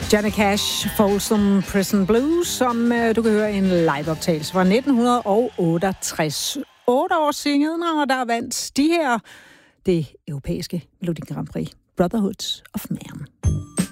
Johnny Cash, Folsom Prison Blues, som du kan høre en liveoptagelse fra 1968. 8 år senere, og der vandt de her det europæiske Melodi Grand Prix, Brotherhood of Man.